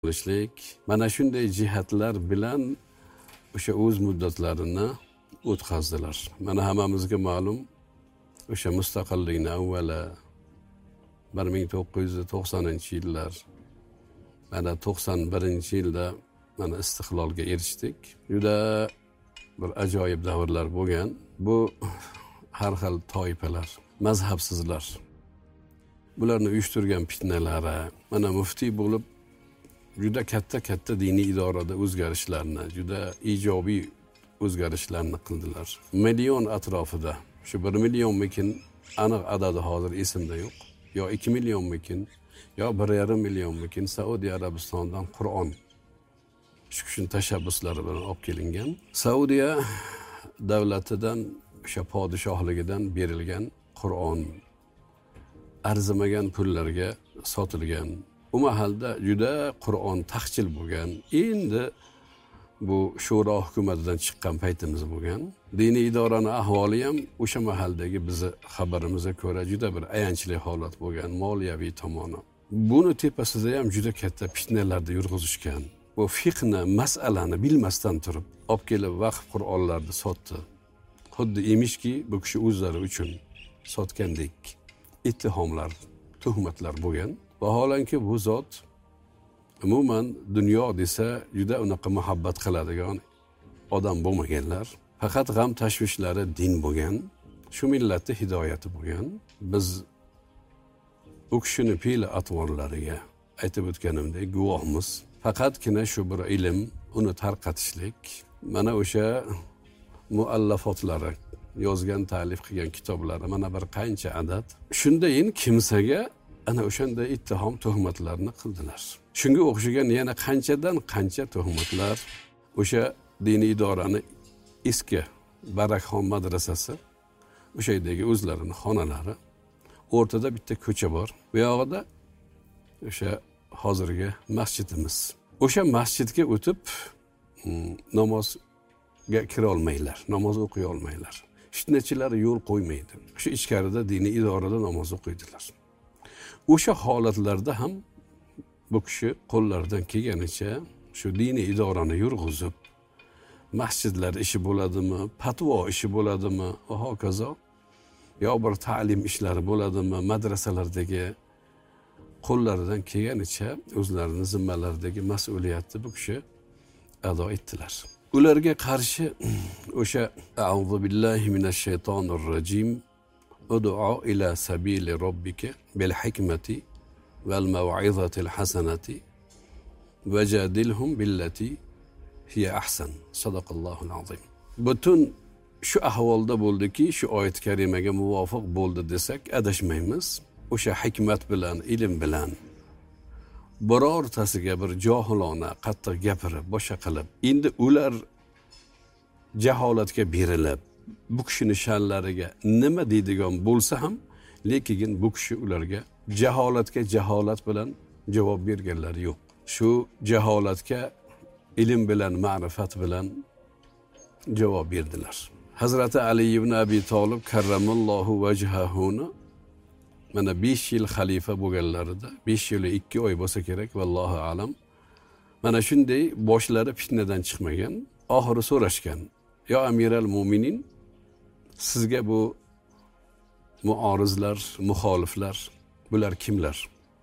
qilishlik mana shunday jihatlar bilan o'sha o'z muddatlarini o'tkazdilar. Mana hammamizga ma'lum, o'sha mustaqillikning avvali 1990-yillar, mana 91-yilda mana istiqlolga erishdik. Juda bir ajoyib davrlar bo'lgan. Bu har xil toifalar, mazhabsizlar, bularni uyushtirgan fitnalari, mana muftiy bo'lib juda katta diniy idorada o'zgarishlarni, juda ijobiy o'zgarishlarni qildilar. Million atrofida, shu 1 millionmikin, aniq adadi hozir esimda yo'q. Yo 2 millionmikin, yo 1,5 millionmikin Saudiya Arabistondan Qur'on shu kishining tashabbuslari bilan olib kelingan. Saudiya davlatidan, o'sha podshohligidan berilgan Qur'on arzimagan pullarga sotilgan. U mahalda juda Qur'on taqchil bo'lgan. Endi bu shura hukumatidan chiqqan paytimiz bo'lgan. Diniy idorani ahvoli ham o'sha mahaldagi bizni xabarimizga ko'ra juda bir ayanchli holat bo'lgan, moliyaviy tomoni. Buni tepasida ham juda katta fitnalarda yurg'izishgan. Bu fiqhni, masalani bilmasdan turib, olib kelib vaqf Qur'onlarni sotdi. Xuddi emishki, bu kishi o'zlari uchun sotgandek ittihomlar, tuhmatlar bo'lgan. Vaholanki bu zot umuman dunyo desa juda unaqa muhabbat qiladigan odam bo'lmaganlar. Faqat g'am tashvishlari din bo'lgan. Shu millatning hidoyati bo'lgan. Biz u kishining fe'l atvorlariga aytib o'tganimdek guvohmiz. Faqatgina shu bir ilm, uni tarqatishlik, mana o'sha muallafotlari, yozgan, ta'lif qilgan kitoblari mana bir qancha adad. Shundayin kimsaga ana o'shanda ittihom tuhmatlarni qildilar. Shunga o'xshagan yana qanchadan qancha tuhmatlar. O'sha diniy idorani eski Barakxon madrasasi, o'sha yerdagi o'zlarining xonalari, o'rtada bitta ko'cha bor. Bu yog'ida o'sha hozirgi masjidimiz. O'sha masjidga o'tib namozga kira olmaylar, namoz o'qiy olmaylar. Fitnachilar yo'l qo'ymaydi. Shu ichkarida diniy idorada namoz o'qiydilar. O'sha holatlarda ham bu kishi qo'llaridan kelganicha shu diniy idorani yurg'izib, masjidlar ishi bo'ladimi, fatvo ishi bo'ladimi va hokazo, yo bir ta'lim ishlari bo'ladimi, madrasalardagi qo'llaridan kelganicha o'zlarining zimmalaridagi mas'uliyatni bu kishi ado etdilar. Ularga qarshi o'sha a'udhu billahi minash shaytonir rojim ud'u ila sabili robbika bil hikmati val mav'izatil hasanati vajadilhum billati hiya ahsan. Sadaqallohul azim. Butun shu ahvolda bo'ldiki, shu oyat karimaga muvofiq bo'ldi desak adashmaymiz. O'sha hikmat bilan, ilm bilan birortasiga bir johilona qattiq gapirib, boshqa qilib, endi ular jaholatga berilib, bu kishining sha'nlariga nima deydigan bo'lsa ham, lekin bu kishi ularga jaholatga jaholat bilan javob berganlari yo'q. Shu jaholatga ilm bilan, ma'rifat bilan javob berdilar. Hazrati Ali ibn Abi Talib karramallohu vajhahuni mana 5 yil xalifa bo'lganlarida, 5 yil 2 oy bo'lsa kerak, vallohu alam. Mana shunday boshlari fitnadan chiqmagan, oxiri so'rashgan: "Yo Amiral Mu'minin, sizga bu muorizlar, muxoliflar, bular kimlar?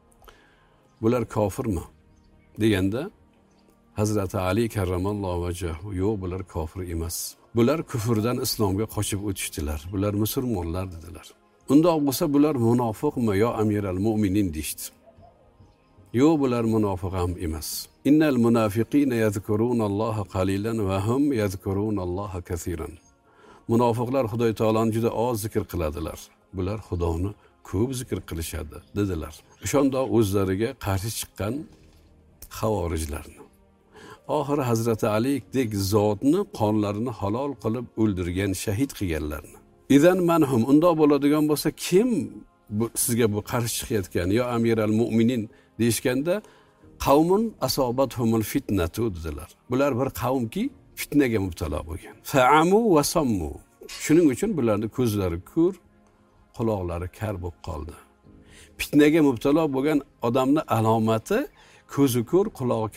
Bular kofirmi?" deganda Hazrati Ali karramallohu vajhahu: "Yo'q, bular kofir emas. Bular kufrdan islomga qochib o'tishdilar. Bular musulmonlar" dedilar. Undoq bo'lsa bular munofiqmi yo Amiral Mu'minin deydi. Yo'q, bular munofiq ham emas. Innal munafiqina yazkurunalloha qalilan va hum yazkurunalloha kaseeran. Munofiqlar Xudoy taoloni juda oz zikr qiladilar. Bular Xudoni ko'p zikr qilishadi dedilar. O'shanda o'zlariga qarshi chiqqan xavorijlarni, oxiri Hazrati Alidek zotni qonlarini halol qilib o'ldirgan, shahid qilganlarni. Idan manhum, undoq bo'ladigan bo'lsa kim sizga bu qarshi chiqayotgan yo Amiral Mu'minin deyishganda, qavmun asobathumul fitnatu dedilar. Bular bir qavmki fitnaga mubtalo bo'lgan. Fa'amu va sammu. Shuning uchun bularning ko'zlari ko'r, quloqlari kar bo'lib qoldi. Fitnaga mubtalo bo'lgan odamning alomati ko'zi ko'r, qulog'i